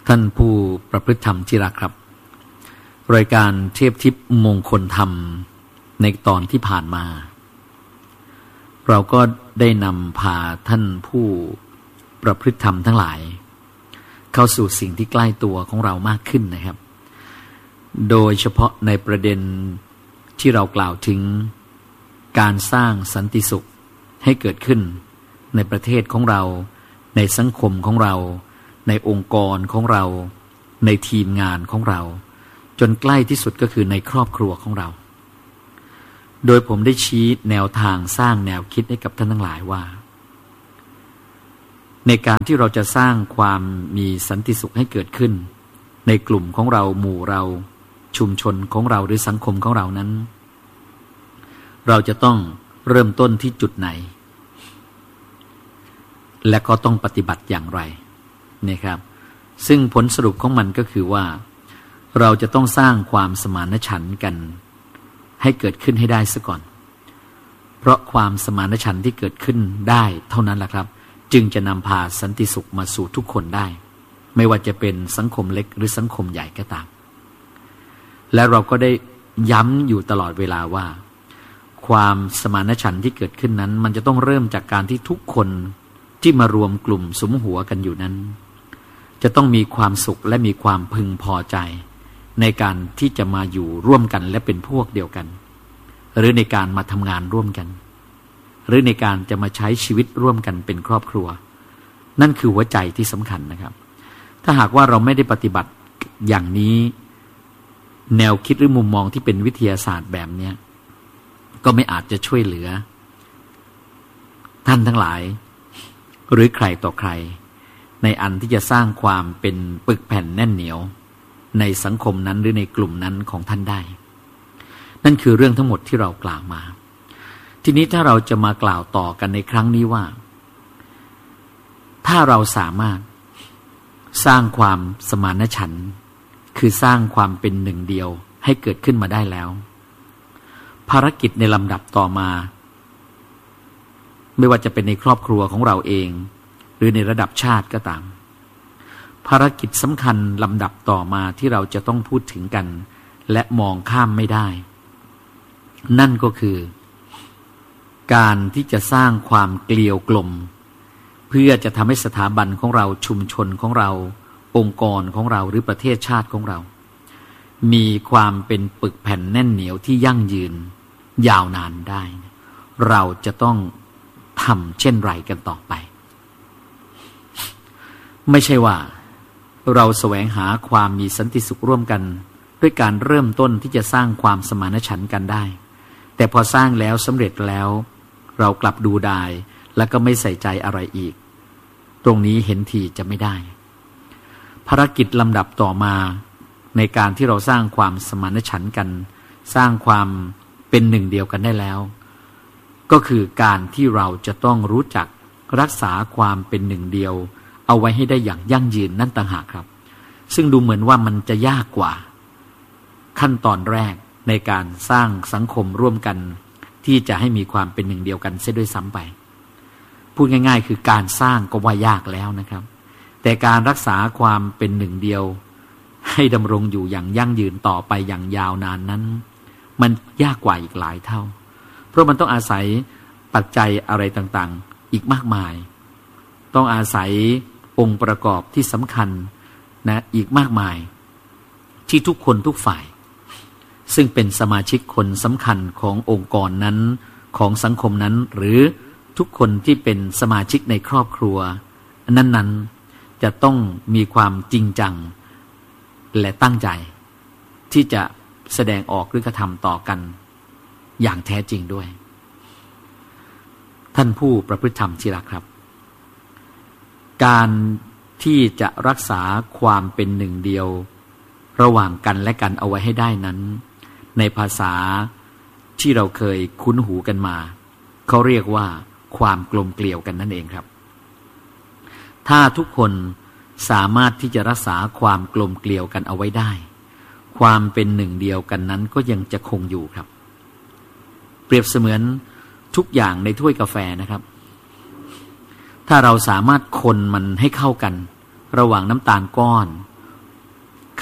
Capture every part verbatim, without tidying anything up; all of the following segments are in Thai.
ท่านผู้ประพฤติธรรมที่รักครับรายการเทียบทิพย์มงคลธรรมในตอนที่ผ่านมาเราก็ได้นำพาท่านผู้ประพฤติธรรมทั้งหลายเข้าสู่สิ่งที่ใกล้ตัวของเรามากขึ้นนะครับโดยเฉพาะในประเด็นที่เรากล่าวถึงการสร้างสันติสุขให้เกิดขึ้นในประเทศของเราในสังคมของเราในองค์กรของเราในทีมงานของเราจนใกล้ที่สุดก็คือในครอบครัวของเราโดยผมได้ชี้แนวทางสร้างแนวคิดให้กับท่านทั้งหลายว่าในการที่เราจะสร้างความมีสันติสุขให้เกิดขึ้นในกลุ่มของเราหมู่เราชุมชนของเราหรือสังคมของเรานั้นเราจะต้องเริ่มต้นที่จุดไหนและก็ต้องปฏิบัติอย่างไรนะครับซึ่งผลสรุปของมันก็คือว่าเราจะต้องสร้างความสมานฉันท์กันให้เกิดขึ้นให้ได้ซะก่อนเพราะความสมานฉันท์ที่เกิดขึ้นได้เท่านั้นแหละครับจึงจะนำพาสันติสุขมาสู่ทุกคนได้ไม่ว่าจะเป็นสังคมเล็กหรือสังคมใหญ่ก็ตามและเราก็ได้ย้ำอยู่ตลอดเวลาว่าความสมานฉันท์ที่เกิดขึ้นนั้นมันจะต้องเริ่มจากการที่ทุกคนที่มารวมกลุ่มสุมหัวกันอยู่นั้นจะต้องมีความสุขและมีความพึงพอใจในการที่จะมาอยู่ร่วมกันและเป็นพวกเดียวกันหรือในการมาทำงานร่วมกันหรือในการจะมาใช้ชีวิตร่วมกันเป็นครอบครัวนั่นคือหัวใจที่สำคัญนะครับถ้าหากว่าเราไม่ได้ปฏิบัติอย่างนี้แนวคิดหรือมุมมองที่เป็นวิทยาศาสตร์แบบนี้ก็ไม่อาจจะช่วยเหลือท่านทั้งหลายหรือใครต่อใครในอันที่จะสร้างความเป็นปึกแผ่นแน่นเหนียวในสังคมนั้นหรือในกลุ่มนั้นของท่านได้นั่นคือเรื่องทั้งหมดที่เรากล่าวมาทีนี้ถ้าเราจะมากล่าวต่อกันในครั้งนี้ว่าถ้าเราสามารถสร้างความสมานฉันท์คือสร้างความเป็นหนึ่งเดียวให้เกิดขึ้นมาได้แล้วภารกิจในลำดับต่อมาไม่ว่าจะเป็นในครอบครัวของเราเองหรือในระดับชาติก็ตามภารกิจสำคัญลำดับต่อมาที่เราจะต้องพูดถึงกันและมองข้ามไม่ได้นั่นก็คือการที่จะสร้างความเกลียวกล่อมเพื่อจะทำให้สถาบันของเราชุมชนของเราองค์กรของเราหรือประเทศชาติของเรามีความเป็นปึกแผ่นแน่นเหนียวที่ยั่งยืนยาวนานได้เราจะต้องทำเช่นไรกันต่อไปไม่ใช่ว่าเราแสวงหาความมีสันติสุขร่วมกันด้วยการเริ่มต้นที่จะสร้างความสมานฉันท์กันได้แต่พอสร้างแล้วสำเร็จแล้วเรากลับดูดายแล้วก็ไม่ใส่ใจอะไรอีกตรงนี้เห็นทีจะไม่ได้ภารกิจลำดับต่อมาในการที่เราสร้างความสมานฉันท์กันสร้างความเป็นหนึ่งเดียวกันได้แล้วก็คือการที่เราจะต้องรู้จักรักษาความเป็นหนึ่งเดียวเอาไว้ให้ได้อย่างยั่งยืนนั่นต่างหากครับซึ่งดูเหมือนว่ามันจะยากกว่าขั้นตอนแรกในการสร้างสังคมร่วมกันที่จะให้มีความเป็นหนึ่งเดียวกันเสียด้วยซ้ำไปพูดง่ายๆคือการสร้างก็ว่ายากแล้วนะครับแต่การรักษาความเป็นหนึ่งเดียวให้ดำรงอยู่อย่างยั่งยืนต่อไปอย่างยาวนานนั้นมันยากกว่าอีกหลายเท่าเพราะมันต้องอาศัยปัจจัยอะไรต่างๆอีกมากมายต้องอาศัยองค์ประกอบที่สำคัญนะอีกมากมายที่ทุกคนทุกฝ่ายซึ่งเป็นสมาชิกคนสำคัญขององค์กรนั้นของสังคมนั้นหรือทุกคนที่เป็นสมาชิกในครอบครัวนั้นๆจะต้องมีความจริงจังและตั้งใจที่จะแสดงออกหรือกระทำต่อกันอย่างแท้จริงด้วยท่านผู้ประพฤติธรรมที่รักครับการที่จะรักษาความเป็นหนึ่งเดียวระหว่างกันและกันเอาไว้ให้ได้นั้นในภาษาที่เราเคยคุ้นหูกันมาเขาเรียกว่าความกลมเกลียวกันนั่นเองครับถ้าทุกคนสามารถที่จะรักษาความกลมเกลียวกันเอาไว้ได้ความเป็นหนึ่งเดียวกันนั้นก็ยังจะคงอยู่ครับเปรียบเสมือนทุกอย่างในถ้วยกาแฟนะครับถ้าเราสามารถคนมันให้เข้ากันระหว่างน้ำตาลก้อน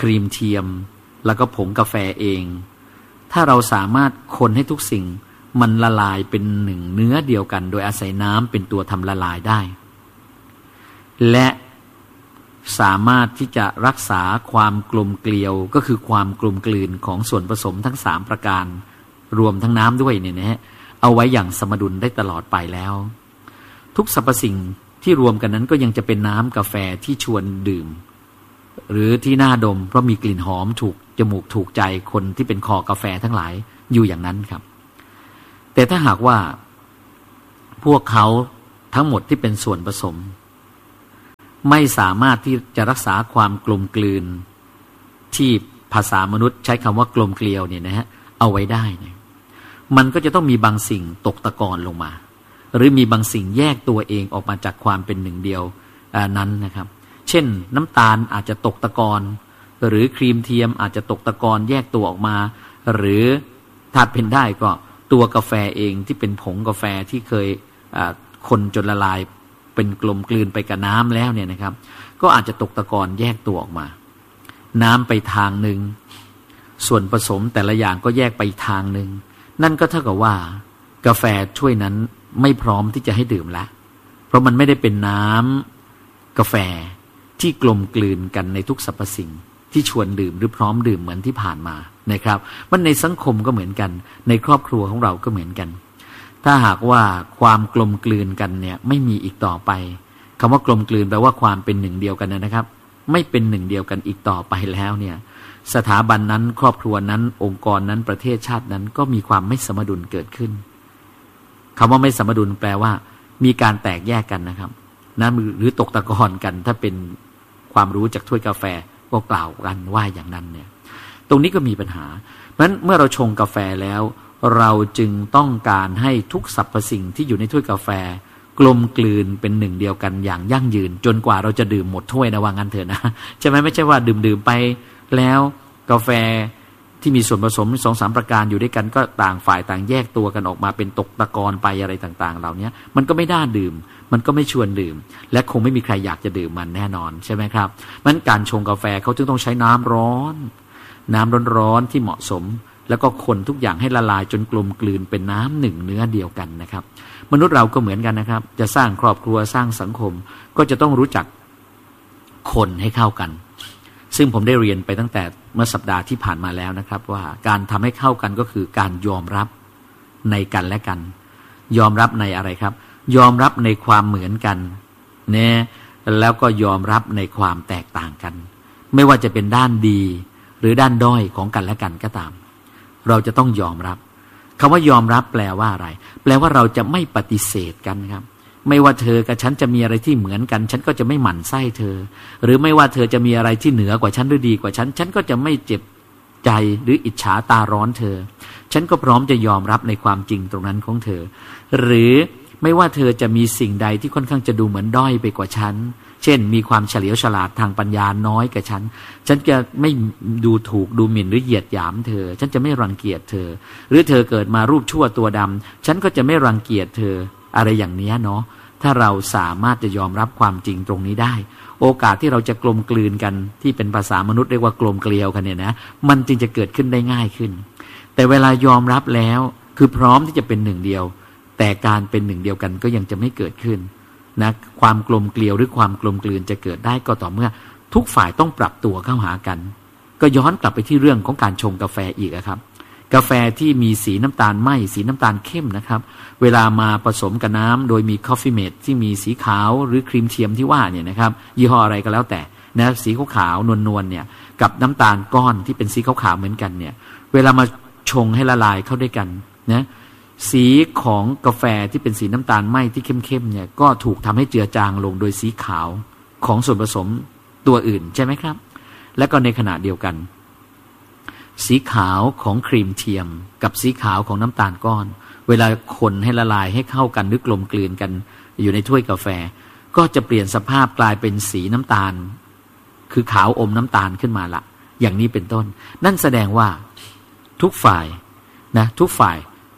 ครีมเทียมแล้วก็ผงกาแฟเองถ้าเราสามารถคนให้ทุกสิ่งมันละลายเป็นหนึ่งเนื้อเดียวกันโดยอาศัยน้ำเป็นตัวทำละลายได้และสามารถที่จะรักษาความกลมเกลียวก็คือความกลมกลืนของส่วนผสมทั้งสามประการรวมทั้งน้ำด้วยเนี่ยนะฮะเอาไว้อย่างสมดุลได้ตลอดไปแล้วทุกสรรพสิ่งที่รวมกันนั้นก็ยังจะเป็นน้ำกาแฟที่ชวนดื่มหรือที่น่าดมเพราะมีกลิ่นหอมถูกจมูกถูกใจคนที่เป็นคอกาแฟทั้งหลายอยู่อย่างนั้นครับแต่ถ้าหากว่าพวกเขาทั้งหมดที่เป็นส่วนผสมไม่สามารถที่จะรักษาความกลมกลืนที่ภาษามนุษย์ใช้คำว่ากลมเกลียวเนี่ยนะฮะเอาไว้ได้เนี่ยมันก็จะต้องมีบางสิ่งตกตะกอนลงมาหรือมีบางสิ่งแยกตัวเองออกมาจากความเป็นหนึ่งเดียวนั้นนะครับเช่นน้ำตาลอาจจะตกตะกอนหรือครีมเทียมอาจจะตกตะกอนแยกตัวออกมาหรือถ้าเป็นได้ก็ตัวกาแฟเองที่เป็นผงกาแฟที่เคยคนจนละลายเป็นกลมกลืนไปกับน้ำแล้วเนี่ยนะครับก็อาจจะตกตะกอนแยกตัวออกมาน้ำไปทางหนึ่งส่วนผสมแต่ละอย่างก็แยกไปทางหนึ่งนั่นก็เท่ากับว่ากาแฟถ้วยนั้นไม่พร้อมที่จะให้ดื่มแล้วเพราะมันไม่ได้เป็นน้ำกาแฟที่กลมกลืนกันในทุกสรรพสิ่งที่ชวนดื่มหรือพร้อมดื่มเหมือนที่ผ่านมานะครับมันในสังคมก็เหมือนกันในครอบครัวของเราก็เหมือนกันถ้าหากว่าความกลมกลืนกันเนี่ยไม่มีอีกต่อไปคำว่ากลมกลืนแปลว่าความเป็นหนึ่งเดียวกันนะครับไม่เป็นหนึ่งเดียวกันอีกต่อไปแล้วเนี่ยสถาบันนั้นครอบครัวนั้นองค์กรนั้นประเทศชาตินั้นก็มีความไม่สมดุลเกิดขึ้นคำว่าไม่สมดุลแปลว่ามีการแตกแยกกันนะครับนะหรือตกตะกอนกันถ้าเป็นความรู้จากถ้วยกาแฟก็กล่าวกันว่าอย่างนั้นเนี่ยตรงนี้ก็มีปัญหาเพราะฉะนั้นเมื่อเราชงกาแฟแล้วเราจึงต้องการให้ทุกสรรพสิ่งที่อยู่ในถ้วยกาแฟกลมกลืนเป็นหนึ่งเดียวกันอย่างยั่งยืนจนกว่าเราจะดื่มหมดถ้วยนะว่างั้นเถอะนะใช่ไหมไม่ใช่ว่าดื่มๆไปแล้วกาแฟที่มีส่วนผสมสองสามประการอยู่ด้วยกันก็ต่างฝ่ายต่างแยกตัวกันออกมาเป็นตกตะกอนไปอะไรต่างๆเหล่านี้มันก็ไม่น่าดื่มมันก็ไม่ชวนดื่มและคงไม่มีใครอยากจะดื่มมันแน่นอนใช่ไหมครับงั้นการชงกาแฟเขาจึงต้องใช้น้ำร้อนน้ำร้อนๆที่เหมาะสมแล้วก็คนทุกอย่างให้ละลายจนกลมกลืนเป็นน้ำหนึ่งเนื้อเดียวกันนะครับมนุษย์เราก็เหมือนกันนะครับจะสร้างครอบครัวสร้างสังคมก็จะต้องรู้จักคนให้เข้ากันซึ่งผมได้เรียนไปตั้งแต่เมื่อสัปดาห์ที่ผ่านมาแล้วนะครับว่าการทำให้เข้ากันก็คือการยอมรับในกันและกันยอมรับในอะไรครับยอมรับในความเหมือนกันเนี่ยแล้วก็ยอมรับในความแตกต่างกันไม่ว่าจะเป็นด้านดีหรือด้านด้อยของกันและกันก็ตามเราจะต้องยอมรับคำว่ายอมรับแปลว่าอะไรแปลว่าเราจะไม่ปฏิเสธกันครับไม่ว่าเธอกับฉันจะมีอะไรที่เหมือนกันฉันก็จะไม่หมั่นไส้เธอหรือไม่ว่าเธอจะมีอะไรที่เหนือกว่าฉันหรือดีกว่าฉันฉันก็จะไม่เจ็บใจหรืออิจฉาตาร้อนเธอฉันก็พร้อมจะยอมรับในความจริงตรงนั้นของเธอหรือไม่ว่าเธอจะมีสิ่งใดที่ค่อนข้างจะดูเหมือนด้อยไปกว่าฉันเช่นมีความเฉลียวฉลาดทางปัญญาน้อยกว่าฉันฉันจะไม่ดูถูกดูหมิ่นหรือเหยียดหยามเธอฉันจะไม่รังเกียจเธอหรือเธอเกิดมารูปชั่วตัวดำฉันก็จะไม่รังเกียจเธออะไรอย่างนี้เนาะถ้าเราสามารถจะยอมรับความจริงตรงนี้ได้โอกาสที่เราจะกลมกลืนกันที่เป็นภาษามนุษย์เรียกว่ากลมเกลียวกันเนี่ยนะมันจึงจะเกิดขึ้นได้ง่ายขึ้นแต่เวลายอมรับแล้วคือพร้อมที่จะเป็นหนึ่งเดียวแต่การเป็นหนึ่งเดียวกันก็ยังจะไม่เกิดขึ้นนะความกลมเกลียวหรือความกลมกลืนจะเกิดได้ก็ต่อเมื่อทุกฝ่ายต้องปรับตัวเข้าหากันก็ย้อนกลับไปที่เรื่องของการชงกาแฟอีกครับกาแฟที่มีสีน้ำตาลไหมสีน้ำตาลเข้มนะครับเวลามาผสมกับน้ำโดยมี Coffee Mate ที่มีสีขาวหรือครีมเทียมที่ว่าเนี่ยนะครับยี่ห้ออะไรก็แล้วแต่นะสีขาวๆนวลๆเนี่ยกับน้ำตาลก้อนที่เป็นสีขาวๆเหมือนกันเนี่ยเวลามาชงให้ละลายเข้าด้วยกันนะสีของกาแฟที่เป็นสีน้ำตาลไหมที่เข้มๆเนี่ยก็ถูกทำให้เจือจางลงโดยสีขาวของส่วนผสมตัวอื่นใช่ไหมครับและก็ในขณะเดียวกันสีขาวของครีมเทียมกับสีขาวของน้ำตาลก้อนเวลาคนให้ละลายให้เข้ากันหรือกลมกลืนกันอยู่ในถ้วยกาแฟก็จะเปลี่ยนสภาพกลายเป็นสีน้ำตาลคือขาวอมน้ำตาลขึ้นมาละอย่างนี้เป็นต้นนั่นแสดงว่าทุกฝ่ายนะทุกฝ่าย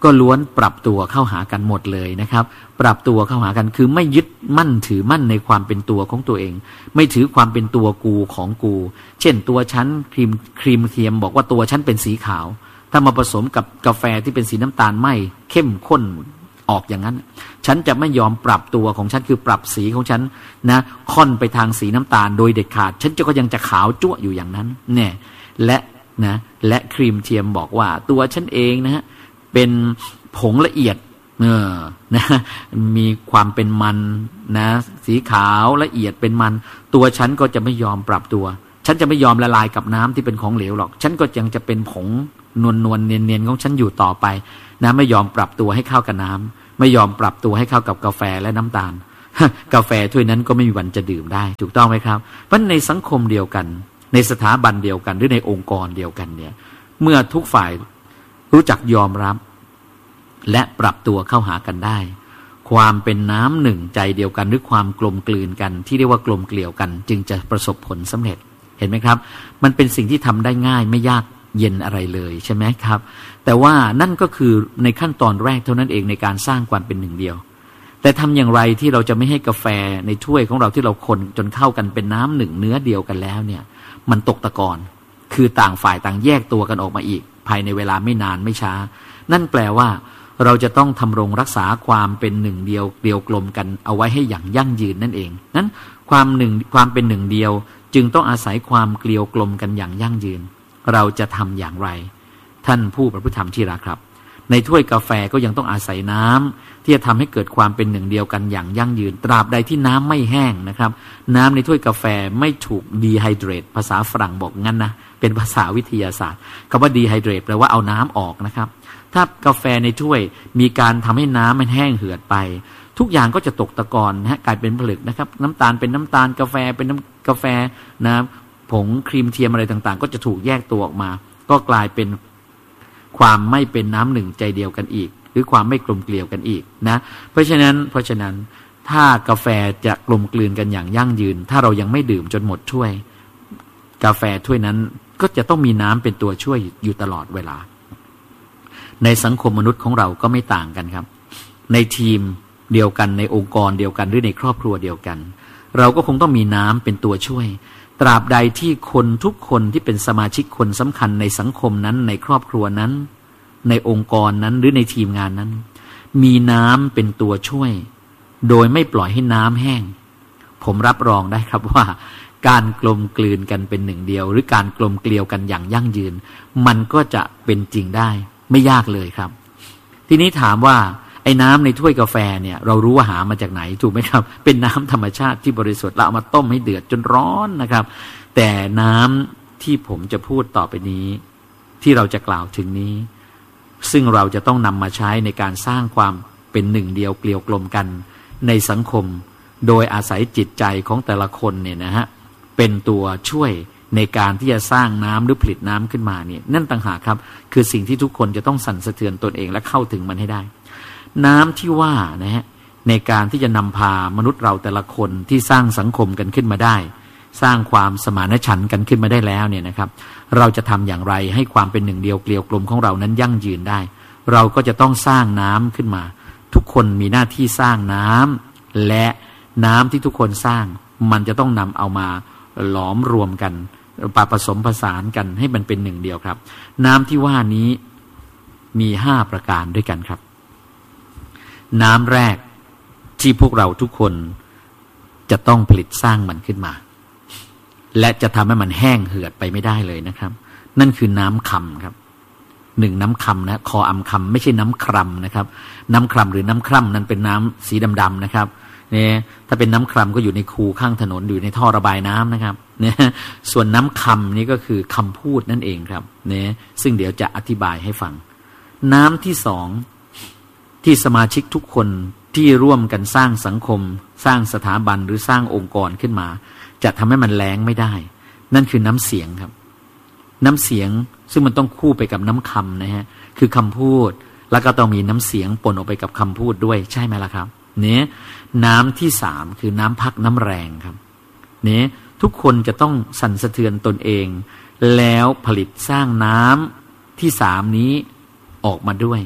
ก็ล้วนปรับตัวเข้าหากันหมดเลยนะครับปรับตัวเข้าหากันคือไม่ยึดมั่นถือมั่นในความเป็นตัวของตัวเองไม่ถือความเป็นตัวกูของกูเช่นตัวฉันครีมครีมเทียมบอกว่าตัวฉันเป็นสีขาวถ้ามาผสมกับกาแฟที่เป็นสีน้ำตาลไหมเข้มข้นออกอย่างนั้นฉันจะไม่ยอมปรับตัวของฉันคือปรับสีของฉันนะค่อนไปทางสีน้ำตาลโดยเด็ดขาดฉันจะก็ยังจะขาวจั่วอยู่อย่างนั้นเนี่ยและนะและครีมเทียมบอกว่าตัวฉันเองนะฮะเป็นผงละเอียดเออนะมีความเป็นมันนะสีขาวละเอียดเป็นมันตัวฉันก็จะไม่ยอมปรับตัวฉันจะไม่ยอมละลายกับน้ำที่เป็นของเหลวหรอกฉันก็ยังจะเป็นผงนวลนวลเนียนเนียนของฉันอยู่ต่อไปนะไม่ยอมปรับตัวให้เข้ากับน้ำไม่ยอมปรับตัวให้เข้ากับกาแฟและน้ำตาลกาแฟถ้วยนั้นก็ไม่มีวันจะดื่มได้ถูกต้องไหมครับเพราะในสังคมเดียวกันในสถาบันเดียวกันหรือในองค์กรเดียวกันเนี่ยเมื่อทุกฝ่ายรู้จักยอมรับและปรับตัวเข้าหากันได้ความเป็นน้ำหนึ่งใจเดียวกันหรือความกลมกลืนกันที่เรียกว่ากลมเกลี่ยวกันจึงจะประสบผลสำเร็จเห็นไหมครับมันเป็นสิ่งที่ทำได้ง่ายไม่ยากเย็นอะไรเลยใช่ไหมครับแต่ว่านั่นก็คือในขั้นตอนแรกเท่านั้นเองในการสร้างความเป็นหนึ่งเดียวแต่ทำอย่างไรที่เราจะไม่ให้กาแฟในถ้วยของเราที่เราคนจนเข้ากันเป็นน้ำหนึ่งเนื้อเดียวกันแล้วเนี่ยมันตกตะกอนคือต่างฝ่ายต่างแยกตัวกันออกมาอีกภายในเวลาไม่นานไม่ช้านั่นแปลว่าเราจะต้องทำรงรักษาความเป็นหนึ่งเดียวเดียวกลมกันเอาไว้ให้อย่างยั่งยืนนั่นเองนั้นความหนึ่งความเป็นหนึ่งเดียวจึงต้องอาศัยความเกลียวกลมกันอย่างยั่งยืนเราจะทำอย่างไรท่านผู้ประพฤติธรรมที่รักครับในถ้วยกาแฟก็ยังต้องอาศัยน้ำที่จะทำให้เกิดความเป็นหนึ่งเดียวกันอย่างยั่งยืนตราบใดที่น้ำไม่แห้งนะครับน้ำในถ้วยกาแฟไม่ถูกดีไฮเดรตภาษาฝรั่งบอกงั้นนะเป็นภาษาวิทยาศาสตร์คำว่าดีไฮเดรตแปลว่าเอาน้ำออกนะครับถ้ากาแฟในถ้วยมีการทำให้น้ำมันแห้งเหือดไปทุกอย่างก็จะตกตะกอนนะฮะกลายเป็นผลึกนะครับน้ำตาลเป็นน้ำตาลกาแฟเป็นน้ำกาแฟนะผงครีมเทียมอะไรต่างๆก็จะถูกแยกตัวออกมาก็กลายเป็นความไม่เป็นน้ำหนึ่งใจเดียวกันอีกหรือความไม่กลมเกลียวกันอีกนะเพราะฉะนั้นเพราะฉะนั้นถ้ากาแฟจะกลมกลืนกันอย่างยั่งยืนถ้าเรายังไม่ดื่มจนหมดถ้วยกาแฟถ้วยนั้นก็จะต้องมีน้ำเป็นตัวช่วยอยู่ตลอดเวลาในสังคมมนุษย์ของเราก็ไม่ต่างกันครับในทีมเดียวกันในองค์กรเดียวกันหรือในครอบครัวเดียวกันเราก็คงต้องมีน้ำเป็นตัวช่วยตราบใดที่คนทุกคนที่เป็นสมาชิกคนสำคัญในสังคมนั้นในครอบครัวนั้นในองค์กรนั้นหรือในทีมงานนั้นมีน้ำเป็นตัวช่วยโดยไม่ปล่อยให้น้ำแห้งผมรับรองได้ครับว่าการกลมกลืนกันเป็นหนึ่งเดียวหรือการกลมเกลียวกันอย่างยั่งยืนมันก็จะเป็นจริงได้ไม่ยากเลยครับทีนี้ถามว่าไอ้น้ำในถ้วยกาแฟเนี่ยเรารู้ว่าหามาจากไหนถูกไหมครับเป็นน้ำธรรมชาติที่บริสุทธิ์เราเอามาต้มให้เดือดจนร้อนนะครับแต่น้ำที่ผมจะพูดต่อไปนี้ที่เราจะกล่าวถึงนี้ซึ่งเราจะต้องนำมาใช้ในการสร้างความเป็นหนึ่งเดียวเกลียวกลมกันในสังคมโดยอาศัยจิตใจของแต่ละคนเนี่ยนะฮะเป็นตัวช่วยในการที่จะสร้างน้ำหรือผลิตน้ำขึ้นมาเนี่ยนั่นต่างหากครับคือสิ่งที่ทุกคนจะต้องสั่นสะเทือนตนเองและเข้าถึงมันให้ได้น้ำที่ว่านะฮะในการที่จะนำพามนุษย์เราแต่ละคนที่สร้างสังคมกันขึ้นมาได้สร้างความสมานฉันท์กันขึ้นมาได้แล้วเนี่ยนะครับเราจะทำอย่างไรให้ความเป็นหนึ่งเดียวเกลียวกลมของเรานั้นยั่งยืนได้เราก็จะต้องสร้างน้ำขึ้นมาทุกคนมีหน้าที่สร้างน้ำและน้ำที่ทุกคนสร้างมันจะต้องนำเอามาหลอมรวมกันปะผสมผสานกันให้มันเป็นหนึ่งเดียวครับน้ำที่ว่านี้มีห้าประการด้วยกันครับน้ำแรกที่พวกเราทุกคนจะต้องผลิตสร้างมันขึ้นมาและจะทำให้มันแห้งเหือดไปไม่ได้เลยนะครับนั่นคือน้ำคำครับหนึ่งน้ำคำนะคออำคำไม่ใช่น้ำครำนะครับน้ำครำหรือน้ำคร่ำนั้นเป็นน้ำสีดำๆนะครับเนี่ยถ้าเป็นน้ำครำก็อยู่ในคูข้างถนนอยู่ในท่อระบายน้ำนะครับเนี่ยส่วนน้ำคำนี่ก็คือคำพูดนั่นเองครับเนี่ยซึ่งเดี๋ยวจะอธิบายให้ฟังน้ำที่สองที่สมาชิกทุกคนที่ร่วมกันสร้างสังคมสร้างสถาบันหรือสร้างองค์กรขึ้นมาจะทำให้มันแล้งไม่ได้นั่นคือน้ำเสียงครับน้ำเสียงซึ่งมันต้องคู่ไปกับน้ำคำนะฮะคือคำพูดแล้วก็ต้องมีน้ำเสียงปนออกไปกับคำพูดด้วยใช่ไหมล่ะครับเนี่ยน้ำที่สามคือน้ำพักน้ำแรงครับเนี่ยทุกคนจะต้องสั่นสะเทือนตนเองแล้วผลิตสร้างน้ำที่สามนี้ออกมาด้วย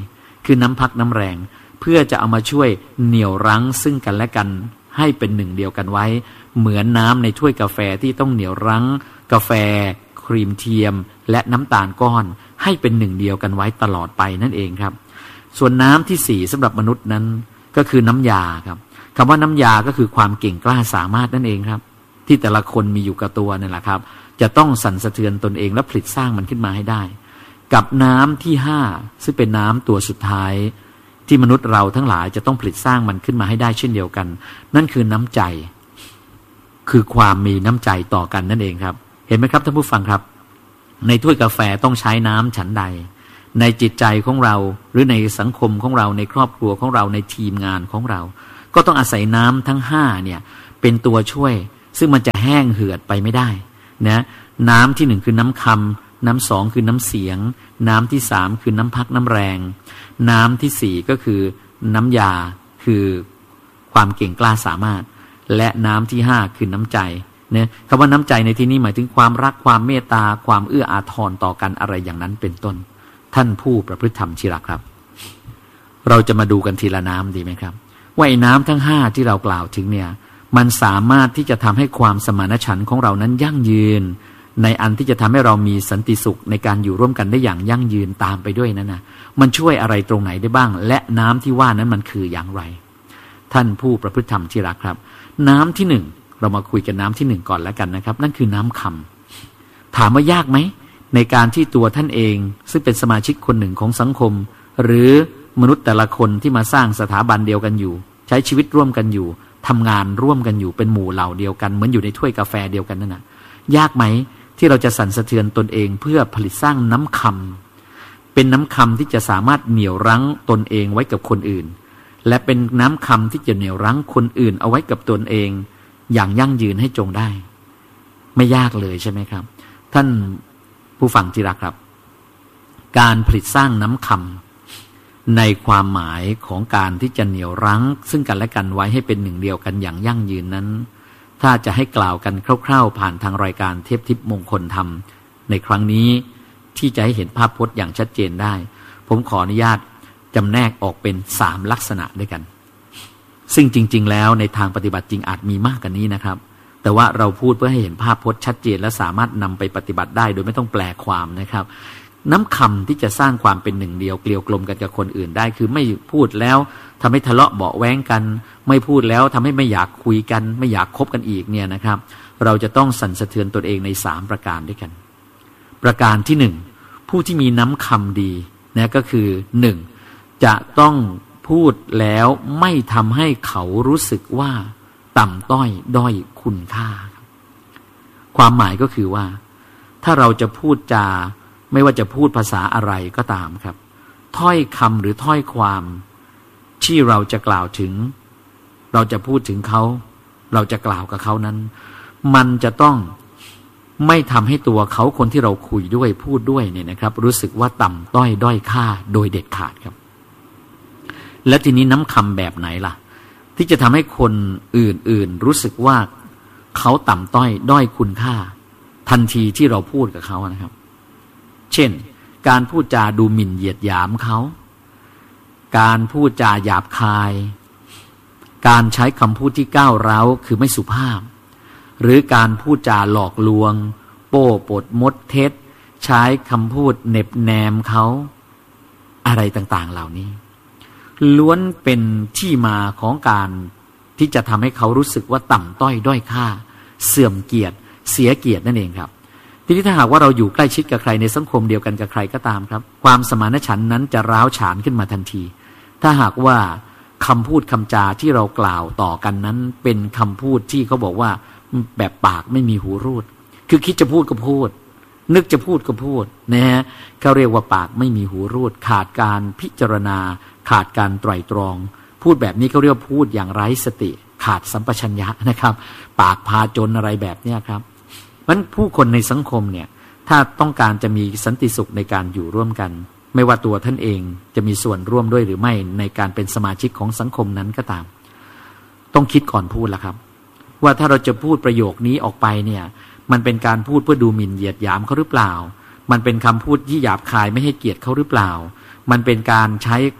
คือน้ำพักน้ำแรงเพื่อจะเอามาช่วยเหนี่ยวรั้งซึ่งกันและกันให้เป็นหนึ่งเดียวกันไว้เหมือนน้ำในถ้วยกาแฟที่ต้องเหนี่ยวรั้งกาแฟครีมเทียมและน้ำตาลก้อนให้เป็นหนึ่งเดียวกันไว้ตลอดไปนั่นเองครับส่วนน้ำที่สี่สำหรับมนุษย์นั้นก็คือน้ำยาครับคำว่าน้ำยาก็คือความเก่งกล้าสามารถนั่นเองครับที่แต่ละคนมีอยู่กับตัวนั่นแหละครับจะต้องสั่นสะเทือนตนเองและผลิตสร้างมันขึ้นมาให้ได้กับน้ำที่ห้าซึ่งเป็นน้ำตัวสุดท้ายที่มนุษย์เราทั้งหลายจะต้องผลิตสร้างมันขึ้นมาให้ได้เช่นเดียวกันนั่นคือน้ำใจคือความมีน้ำใจต่อกันนั่นเองครับเห็นไหมครับท่านผู้ฟังครับในถ้วยกาแฟต้องใช้น้ำฉันใดในจิตใจของเราหรือในสังคมของเราในครอบครัวของเราในทีมงานของเราก็ต้องอาศัยน้ำทั้งห้าเนี่ยเป็นตัวช่วยซึ่งมันจะแห้งเหือดไปไม่ได้นะน้ำที่หนึ่งคือน้ำคำน้ำสองคือน้ำเสียงน้ำที่สามคือน้ำพักน้ำแรงน้ำที่สี่ก็คือน้ำยาคือความเก่งกล้าสามารถและน้ำที่ห้าคือน้ำใจเนี่ยคำว่าน้ำใจในที่นี้หมายถึงความรักความเมตตาความเอื้ออาทรต่อกันอะไรอย่างนั้นเป็นต้นท่านผู้ประพฤติธรรมที่รักครับเราจะมาดูกันทีละน้ำดีไหมครับว่าไอ้น้ำทั้งห้าที่เรากล่าวถึงเนี่ยมันสามารถที่จะทำให้ความสมานฉันท์ของเรานั้นยั่งยืนในอันที่จะทำให้เรามีสันติสุขในการอยู่ร่วมกันได้อย่างยั่งยืนตามไปด้วยนั่นนะมันช่วยอะไรตรงไหนได้บ้างและน้ำที่ว่านั้นมันคืออย่างไรท่านผู้ประพฤติธรรมที่รักครับน้ำที่หนึ่งเรามาคุยกันน้ำที่หนึ่งก่อนแล้วกันนะครับนั่นคือน้ำคำถามว่ายากไหมในการที่ตัวท่านเองซึ่งเป็นสมาชิกคนหนึ่งของสังคมหรือมนุษย์แต่ละคนที่มาสร้างสถาบันเดียวกันอยู่ใช้ชีวิตร่วมกันอยู่ทำงานร่วมกันอยู่เป็นหมู่เหล่าเดียวกันเหมือนอยู่ในถ้วยกาแฟเดียวกันนั่นนะยากไหมที่เราจะสั่นสะเทือนตนเองเพื่อผลิตสร้างน้ำคำเป็นน้ำคำที่จะสามารถเหนี่ยวรั้งตนเองไว้กับคนอื่นและเป็นน้ำคำที่จะเหนี่ยวรั้งคนอื่นเอาไว้กับตนเองอย่างยั่งยืนให้จงได้ไม่ยากเลยใช่ไหมครับท่านผู้ฟังที่รักครับการผลิตสร้างน้ำคำในความหมายของการที่จะเหนี่ยวรั้งซึ่งกันและกันไว้ให้เป็นหนึ่งเดียวกันอย่างยั่งยืนนั้นถ้าจะให้กล่าวกันคร่าวๆผ่านทางรายการเทพทิพย์มงคลธรรมในครั้งนี้ที่จะให้เห็นภาพพจน์อย่างชัดเจนได้ผมขออนุญาตจำแนกออกเป็นสามลักษณะด้วยกันซึ่งจริงๆแล้วในทางปฏิบัติจริงอาจมีมากกว่านี้นะครับแต่ว่าเราพูดเพื่อให้เห็นภาพพจน์ชัดเจนและสามารถนำไปปฏิบัติได้โดยไม่ต้องแปลความนะครับน้ำคำที่จะสร้างความเป็นหนึ่งเดียวเกลียวกลมกันกับคนอื่นได้คือไม่พูดแล้วทำให้ทะเลาะเบาะแว้งกันไม่พูดแล้วทำให้ไม่อยากคุยกันไม่อยากคบกันอีกเนี่ยนะครับเราจะต้องสั่นสะเทือนตนเองในสามประการด้วยกันประการที่หนึ่งผู้ที่มีน้ำคำดีนะก็คือหนึ่งจะต้องพูดแล้วไม่ทำให้เขารู้สึกว่าต่ำต้อยด้อยคุณค่าความหมายก็คือว่าถ้าเราจะพูดจาไม่ว่าจะพูดภาษาอะไรก็ตามครับถ้อยคำหรือถ้อยความที่เราจะกล่าวถึงเราจะพูดถึงเขาเราจะกล่าวกับเขานั้นมันจะต้องไม่ทำให้ตัวเขาคนที่เราคุยด้วยพูดด้วยเนี่ยนะครับรู้สึกว่าต่ำต้อยด้อยค่าโดยเด็ดขาดครับและทีนี้น้ำคำแบบไหนล่ะที่จะทำให้คนอื่นๆรู้สึกว่าเขาต่ำต้อยด้อยคุณค่าทันทีที่เราพูดกับเขานะครับเช่นการพูดจาดูหมิ่นเหยียดหยามเขาการพูดจาหยาบคายการใช้คำพูดที่ก้าวร้าวคือไม่สุภาพหรือการพูดจาหลอกลวงโป้ปดมดเท็จใช้คำพูดเหน็บแนมเขาอะไรต่างๆเหล่านี้ล้วนเป็นที่มาของการที่จะทำให้เขารู้สึกว่าต่ำต้อยด้อยค่าเสื่อมเกียรติเสียเกียรตินั่นเองครับทีนี้ถ้าหากว่าเราอยู่ใกล้ชิดกับใครในสังคมเดียวกันกับใครก็ตามครับความสมานฉันท์นั้นจะร้าวฉานขึ้นมาทันทีถ้าหากว่าคำพูดคำจาที่เรากล่าวต่อกันนั้นเป็นคำพูดที่เขาบอกว่าแบบปากไม่มีหูรูดคือคิดจะพูดก็พูดนึกจะพูดก็พูดนะฮะเขาเรียกว่าปากไม่มีหูรูดขาดการพิจารณาขาดการไตร่ตรองพูดแบบนี้เขาเรียกว่าพูดอย่างไร้สติขาดสัมปชัญญะนะครับปากพาจนอะไรแบบนี้ครับมันผู้คนในสังคมเนี่ยถ้าต้องการจะมีสันติสุขในการอยู่ร่วมกันไม่ว่าตัวท่านเองจะมีส่วนร่วมด้วยหรือไม่ในการเป็นสมาชิกของสังคมนั้นก็ตามต้องคิดก่อนพูดละครับว่าถ้าเราจะพูดประโยคนี้ออกไปเนี่ยมันเป็นการพูดเพื่อดูหมิ่นเหยียดหยามเขาหรือเปล่ามันเป็นคำพูดที่หยาบคายไม่ให้เกียรติเขาหรือเปล่ามันเป็นการใช้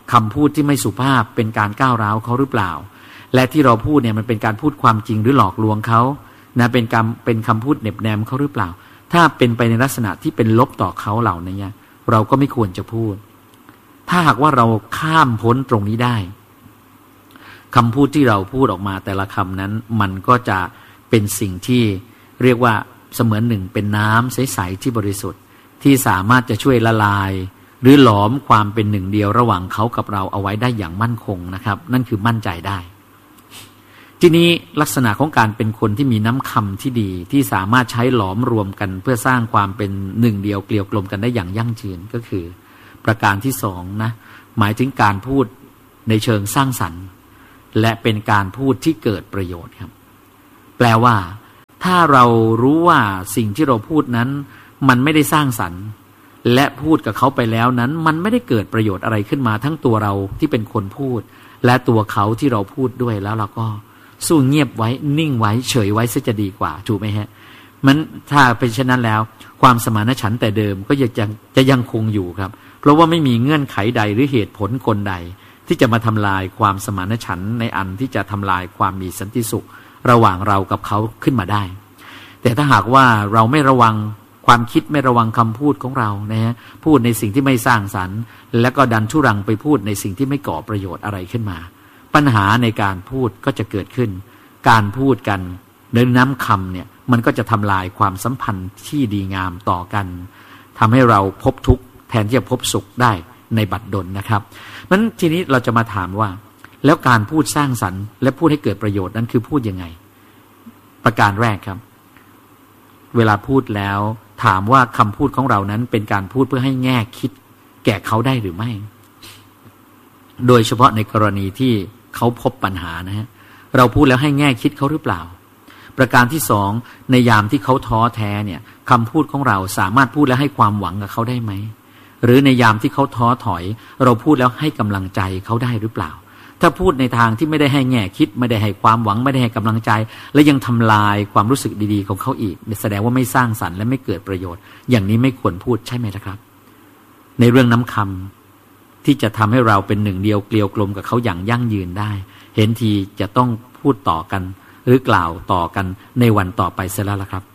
คำพูดที่ไม่สุภาพเป็นการก้าวร้าวเขาหรือเปล่าและที่เราพูดเนี่ยมันเป็นการพูดความจริงหรือหลอกลวงเขานะเป็นคำเป็นคำพูดเหน็บแนมเขาหรือเปล่าถ้าเป็นไปในลักษณะที่เป็นลบต่อเขาเหล่านี้เราก็ไม่ควรจะพูดถ้าหากว่าเราข้ามพ้นตรงนี้ได้คำพูดที่เราพูดออกมาแต่ละคำนั้นมันก็จะเป็นสิ่งที่เรียกว่าเสมือนหนึ่งเป็นน้ำใสๆที่บริสุทธิ์ที่สามารถจะช่วยละลายหรือหลอมความเป็นหนึ่งเดียวระหว่างเขากับเราเอาไว้ได้อย่างมั่นคงนะครับนั่นคือมั่นใจได้ทีนี้ลักษณะของการเป็นคนที่มีน้ำคำที่ดีที่สามารถใช้หลอมรวมกันเพื่อสร้างความเป็นหนึ่งเดียวเกลียวกลมกันได้อย่างยั่งยืนก็คือประการที่สองนะหมายถึงการพูดในเชิงสร้างสรรค์และเป็นการพูดที่เกิดประโยชน์ครับแปลว่าถ้าเรารู้ว่าสิ่งที่เราพูดนั้นมันไม่ได้สร้างสรรค์และพูดกับเขาไปแล้วนั้นมันไม่ได้เกิดประโยชน์อะไรขึ้นมาทั้งตัวเราที่เป็นคนพูดและตัวเขาที่เราพูดด้วยแล้วเราก็สู้เงียบไว้นิ่งไว้เฉยไว้ซะจะดีกว่าถูกไหมฮะมันถ้าเป็นเช่นนั้นแล้วความสมานฉันท์แต่เดิมก็ยังจะจะยังคงอยู่ครับเพราะว่าไม่มีเงื่อนไขใดหรือเหตุผลคนใดที่จะมาทำลายความสมานฉันท์ในอันที่จะทำลายความมีสันติสุขระหว่างเรากับเขาขึ้นมาได้แต่ถ้าหากว่าเราไม่ระวังความคิดไม่ระวังคำพูดของเรานะฮะพูดในสิ่งที่ไม่สร้างสรรค์แล้วก็ดันทุรังไปพูดในสิ่งที่ไม่ก่อประโยชน์อะไรขึ้นมาปัญหาในการพูดก็จะเกิดขึ้นการพูดกันเนื้อน้ำคำเนี่ยมันก็จะทำลายความสัมพันธ์ที่ดีงามต่อกันทำให้เราพบทุกข์แทนที่จะพบสุขได้ในบัดดลนะครับนั้นทีนี้เราจะมาถามว่าแล้วการพูดสร้างสรรค์และพูดให้เกิดประโยชน์นั้นคือพูดยังไงประการแรกครับเวลาพูดแล้วถามว่าคำพูดของเรานั้นเป็นการพูดเพื่อให้แง่คิดแก่เขาได้หรือไม่โดยเฉพาะในกรณีที่เขาพบปัญหานะฮะเราพูดแล้วให้แง่คิดเขาหรือเปล่าประการที่สองในยามที่เขาท้อแท้เนี่ยคำพูดของเราสามารถพูดแล้วให้ความหวังกับเขาได้ไหมหรือในยามที่เขาท้อถอยเราพูดแล้วให้กำลังใจเขาได้หรือเปล่าถ้าพูดในทางที่ไม่ได้ให้แง่คิดไม่ได้ให้ความหวังไม่ได้ให้กำลังใจและยังทำลายความรู้สึกดีๆของเขาอีกแสดงว่าไม่สร้างสรรค์และไม่เกิดประโยชน์อย่างนี้ไม่ควรพูดใช่ไหมล่ะครับในเรื่องน้ำคำที่จะทำให้เราเป็นหนึ่งเดียวเกลียวกลมกับเขาอย่างยั่งยืนได้เห็นทีจะต้องพูดต่อกันหรือกล่าวต่อกันในวันต่อไปเสียแล้วล่ะครับ